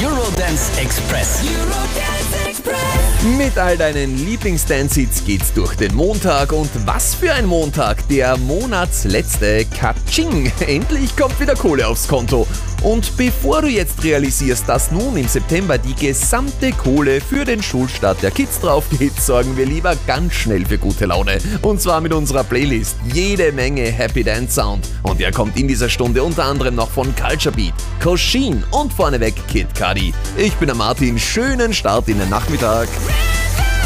Eurodance Express. Mit all deinen Lieblings-Dance-Hits geht's durch den Montag und was für ein Montag, der Monatsletzte. Katsching, endlich kommt wieder Kohle aufs Konto. Und bevor du jetzt realisierst, dass nun im September die gesamte Kohle für den Schulstart der Kids drauf geht, sorgen wir lieber ganz schnell für gute Laune. Und zwar mit unserer Playlist jede Menge Happy Dance Sound. Und der kommt in dieser Stunde unter anderem noch von Culture Beat, Kosheen und vorneweg Kid Cudi. Ich bin der Martin, schönen Start in den Nachmittag.